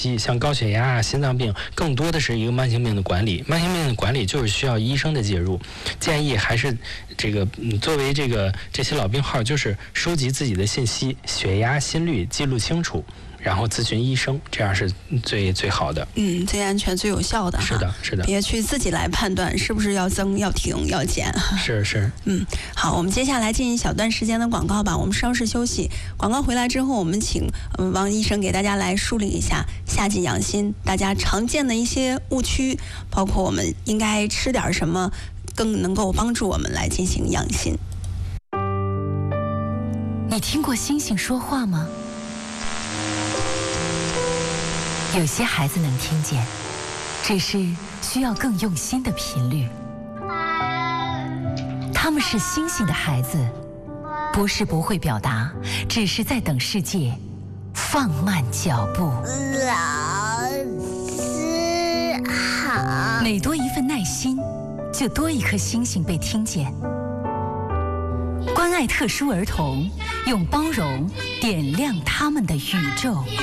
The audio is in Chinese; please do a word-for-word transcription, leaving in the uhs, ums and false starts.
期，像高血压啊、心脏病，更多的是一个慢性病的管理。慢性病的管理就是需要医生的介入，建议还是这个，嗯，作为这个这些老病号，就是收集自己的信息，血压、心率记录清楚。然后咨询医生，这样是最最好的， 嗯，最安全、最有效的。 是的，是的， 别去自己来判断是不是要增、要停、要减。 是是， 嗯，好，我们接下来进一小段时间的广告吧，我们稍事休息。广告回来之后，我们请嗯王医生给大家来梳理一下夏季养心大家常见的一些误区，包括我们应该吃点什么，更能够帮助我们来进行养心。 你听过星星说话吗？有些孩子能听见，只是需要更用心的频率。他们是星星的孩子，不是不会表达，只是在等世界放慢脚步。 老师好。 每多一份耐心，就多一颗星星被听见。关爱特殊儿童，用包容点亮他们的宇宙。